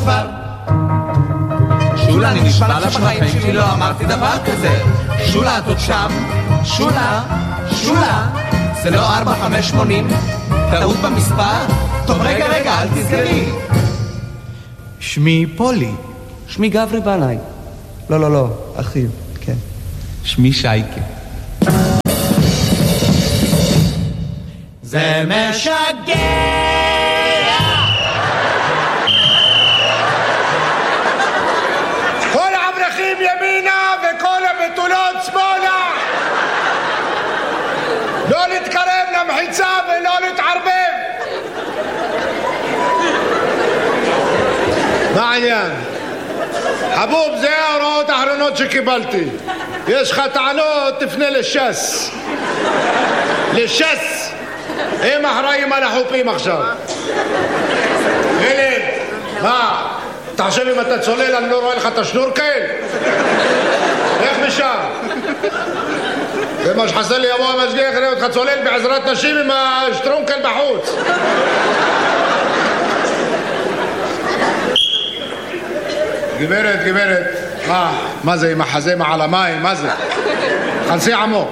כבר. שולה, אני נשבע לך בחיים שלי לא אמרתי דבר כזה. שולה, את עוד שם? שולה, שולה, זה לא 4580? טעות במספר? טוב, רגע, אל תסגרי. שמי פולי. שמי גברי בנאי. לא, אחיו, כן. שמי שייקה. זה משגע. כל האברכים ימינה וכל הבתולות שמאלה. לא להתקרב למחיצה ולא להתערבב. מה העניין? חבוב, זה ההוראות האחרונות שקיבלתי. יש לך טענות, תפנה לש"ס. לש"ס. הם אחראים על החופים עכשיו. ילד, מה? אתה חושב אם אתה צולל אני לא רואה לך את השנורקל? איך משם? ומה שחסר לי יבוא המשגיח יראה אותך צולל בעזרת נשים עם השטרונקל בחוץ. גברת, מה זה עם החזה מעל המים? מה זה? חנסי עמוק.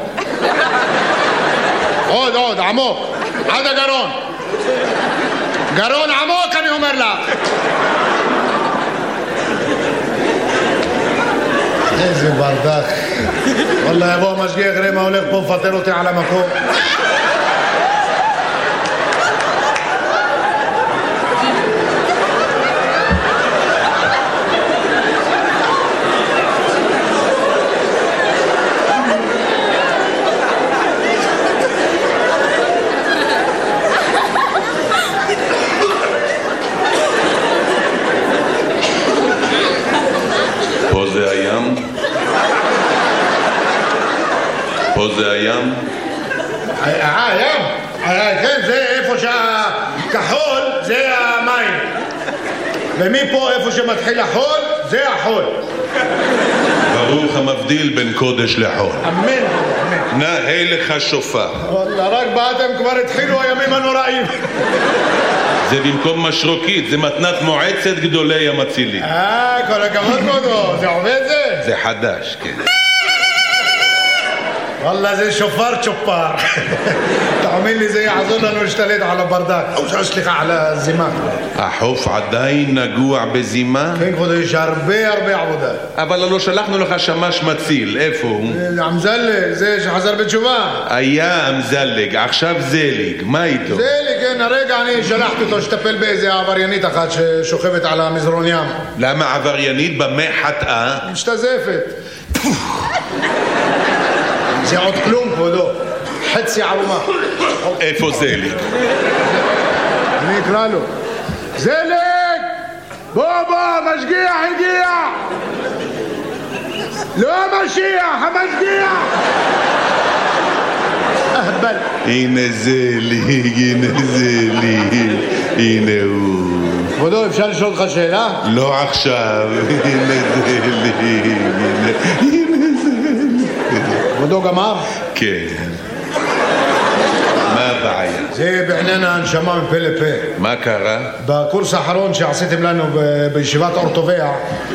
עוד, עמוק. עד הגרון. גרון עמוק אני אומר לך. איזה ברדק. וואלה יבוא המשגיח יראה מה הולך פה מפטר אותי על המקום. פה זה הים? הים? כן, זה איפה שהכחול זה המים. ומפה איפה שמתחיל החול זה החול. ברוך המבדיל בין קודש לחול. אמן. נאה לך שופר. וואלה, רק באתם כבר התחילו הימים הנוראים. זה במקום משרוקית, זה מתנת מועצת גדולי המצילים. כל הכבוד כבודו, זה עובד זה? זה חדש, כן. וואלה זה שופר צ'ופר. תאמין לי זה יעזור לנו להשתלט על הברדק. סליחה, על הזימה. החוף עדיין נגוע בזימה? כן כבודו, יש הרבה עבודה. אבל לא שלחנו לך שמש מציל, איפה הוא? אמזלה, זה שחזר בתשובה. היה אמזלג, עכשיו זליג, מה איתו? זליג, כן, הרגע אני שלחתי אותו שטפל באיזה עבריינית אחת ששוכבת על המזרון ים. למה עבריינית? במה חטאה? משתזפת. זה עוד כלום כבודו, חצי ערומה. איפה זליג? אני אקרא לו. זליג! בוא, משגיח הגיע! לא המשיח, המשגיח! אהבל. הנה זליג, הנה הוא. כבודו, אפשר לשאול אותך שאלה? לא עכשיו, הנה זליג, כבודו גמר? כן. מה הבעיה? זה בעניין ההנשמה מפה לפה. מה קרה? בקורס האחרון שעשיתם לנו בישיבת אורטוביה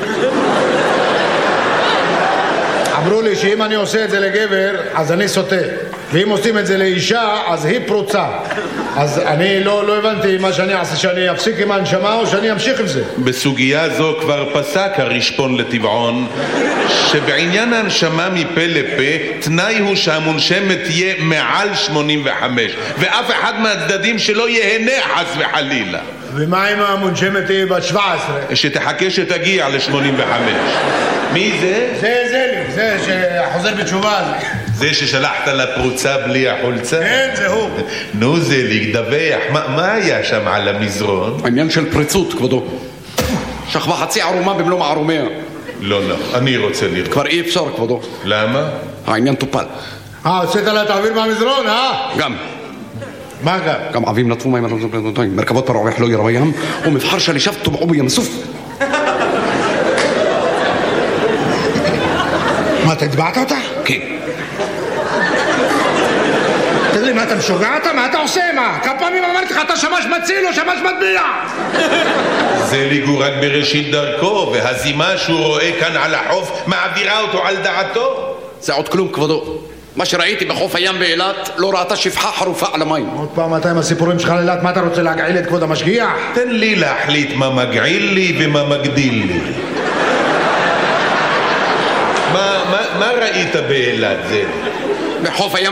אמרו לי שאם אני עושה את זה לגבר אז אני סוטה, ואם עושים את זה לאישה אז היא פרוצה. אז אני לא הבנתי מה שאני אעשה, שאני אפסיק עם ההנשמה או שאני אמשיך עם זה. בסוגיה זו כבר פסק הרשפון לטבעון שבעניין ההנשמה מפה לפה תנאי הוא שהמונשמת תהיה מעל 85 ואף אחד מהצדדים שלא יהנה חס וחלילה. ומה אם המונשמת היא בת 17? שתחכה שתגיע ל-85. מי זה? זה שחוזר בתשובה. זה ששלחת לפרוצה בלי החולצה? כן, זה הוא. נו זליג, דווח, מה היה שם על המזרון? העניין של פריצות, כבודו. שכבה חצי ערומה במלוא מערומיה. לא, אני רוצה לראות. כבר אי אפשר, כבודו. למה? העניין טופל. הוצאת לה תעביר מהמזרון, גם. מה גם? גם עבים נטפו מים, מרכבות פרעוח לא ירו ים, ומבחר שלישיו טובעו בים סוף. מה, אתה הצבעת אותה? כן. תגיד לי, מה אתה משוגע? מה אתה עושה? מה? כמה פעמים אמרתי לך, אתה שמש מציל או שמש מטביע? זליג הוא רק בראשית דרכו, והזימה שהוא רואה כאן על החוף מעבירה אותו על דעתו. זה עוד כלום, כבודו. מה שראיתי בחוף הים באילת לא ראתה שפחה חרופה על המים. עוד פעם אתה עם הסיפורים שלך לאילת, מה אתה רוצה להגעיל את כבוד המשגיח? תן לי להחליט מה מגעיל לי ומה מגדיל לי. מה ראית באילת זה? בחוף הים